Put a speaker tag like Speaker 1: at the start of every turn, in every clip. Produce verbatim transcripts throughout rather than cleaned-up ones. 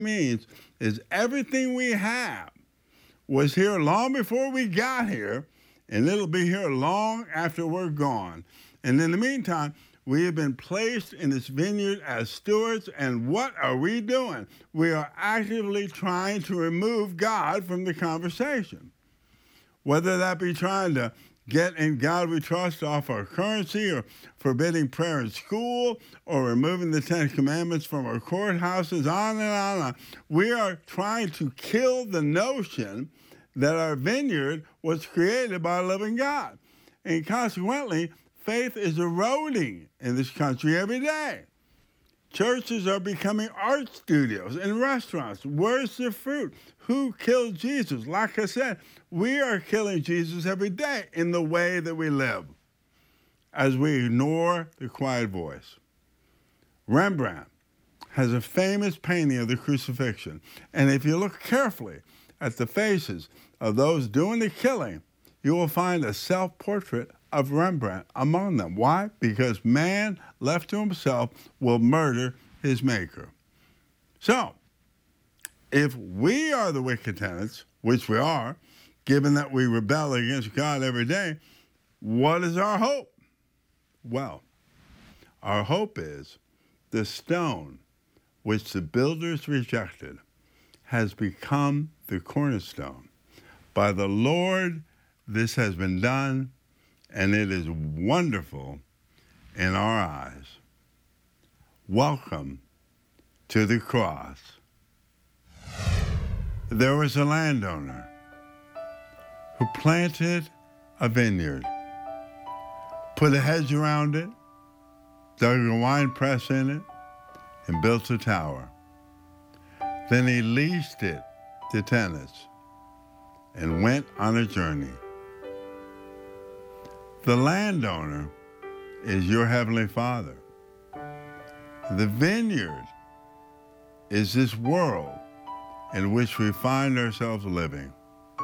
Speaker 1: means is everything we have was here long before we got here, and it'll be here long after we're gone. And in the meantime, we have been placed in this vineyard as stewards, and what are we doing? We are actively trying to remove God from the conversation. Whether that be trying to get in God we trust off our currency, or forbidding prayer in school, or removing the Ten Commandments from our courthouses, on and on and on. We are trying to kill the notion that our vineyard was created by a living God. And consequently, faith is eroding in this country every day. Churches are becoming art studios and restaurants. Where's the fruit? Who killed Jesus? Like I said, we are killing Jesus every day in the way that we live, as we ignore the quiet voice. Rembrandt has a famous painting of the crucifixion, and if you look carefully at the faces of those doing the killing, you will find a self-portrait of Rembrandt among them. Why? Because man, left to himself, will murder his maker. So, if we are the wicked tenants, which we are, given that we rebel against God every day, what is our hope? Well, our hope is the stone which the builders rejected has become the cornerstone. By the Lord, this has been done, and it is wonderful in our eyes. Welcome to the cross. There was a landowner who planted a vineyard, put a hedge around it, dug a wine press in it, and built a tower. Then he leased it to tenants and went on a journey. The landowner is your Heavenly Father. The vineyard is this world in which we find ourselves living.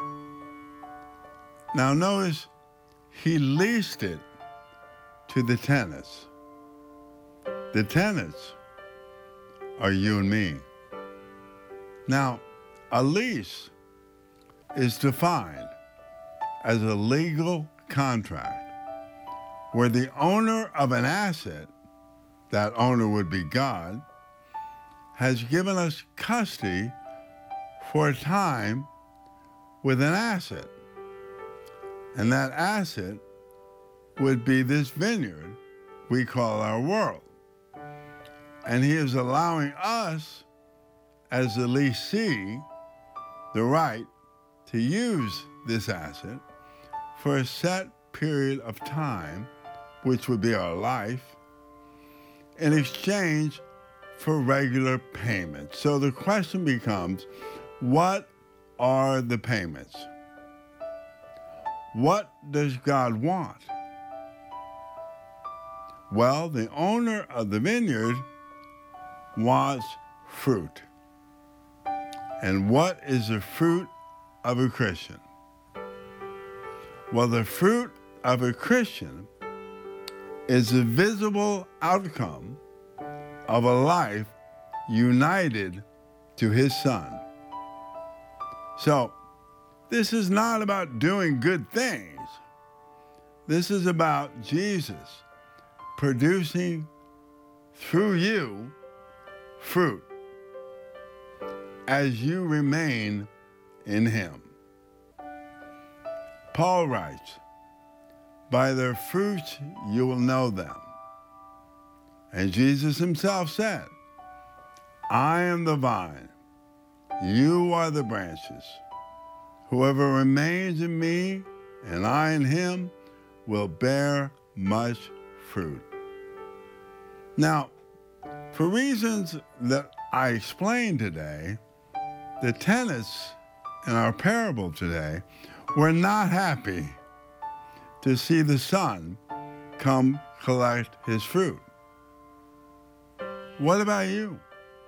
Speaker 1: Now notice, he leased it to the tenants. The tenants are you and me. Now, a lease is defined as a legal contract where the owner of an asset, that owner would be God, has given us custody for a time with an asset. And that asset would be this vineyard we call our world. And he is allowing us, as the leasee, the right to use this asset for a set period of time, which would be our life, in exchange for regular payments. So the question becomes, what are the payments? What does God want? Well, the owner of the vineyard wants fruit. And what is the fruit of a Christian? Well, the fruit of a Christian is the visible outcome of a life united to his Son. So, this is not about doing good things. This is about Jesus producing through you fruit as you remain in him. Paul writes, "By their fruits you will know them." And Jesus himself said, "I am the vine, you are the branches. Whoever remains in me and I in him will bear much fruit." Now, for reasons that I explained today, the tenants in our parable today were not happy to see the Son come collect his fruit. What about you?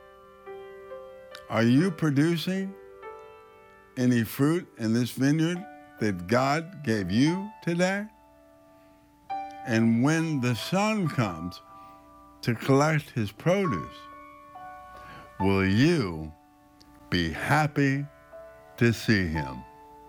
Speaker 1: Are you producing any fruit in this vineyard that God gave you today? And when the Son comes to collect his produce, will you be happy to see him.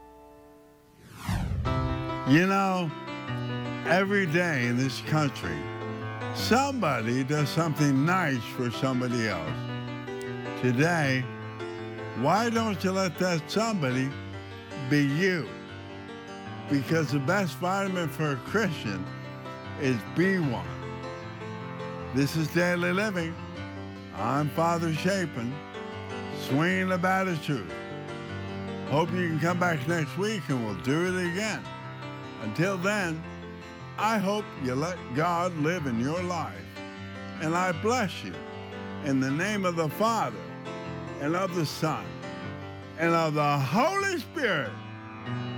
Speaker 1: You know, every day in this country, somebody does something nice for somebody else. Today, why don't you let that somebody be you? Because the best vitamin for a Christian is B one. This is Daily Living. I'm Father Chapin, swinging the bat of truth. Hope you can come back next week and we'll do it again. Until then, I hope you let God live in your life. And I bless you in the name of the Father and of the Son and of the Holy Spirit.